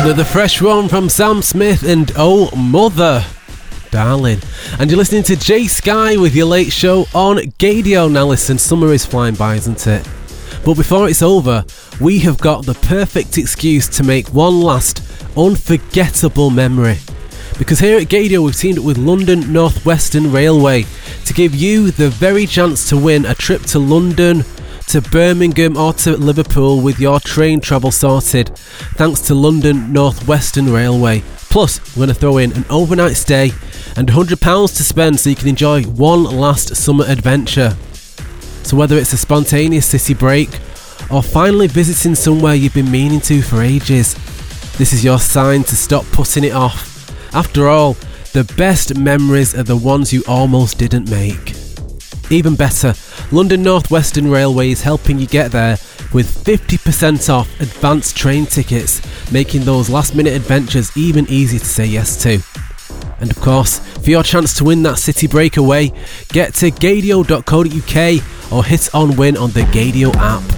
with a fresh one from Sam Smith and Oh Mother, Darling. And you're listening to Jay Sky with your late show on Gadio. Now listen, summer is flying by, isn't it? But before it's over, we have got the perfect excuse to make one last unforgettable memory. Because here at Gadio we've teamed up with London North Western Railway to give you the very chance to win a trip to London, to Birmingham or to Liverpool with your train travel sorted, thanks to London North Western Railway. Plus, we're going to throw in an overnight stay and £100 to spend so you can enjoy one last summer adventure. So whether it's a spontaneous city break or finally visiting somewhere you've been meaning to for ages, this is your sign to stop putting it off. After all, the best memories are the ones you almost didn't make. Even better, London North Western Railway is helping you get there with 50% off advanced train tickets, making those last minute adventures even easier to say yes to. And of course, for your chance to win that city breakaway, get to gadio.co.uk or hit on win on the Gadio app.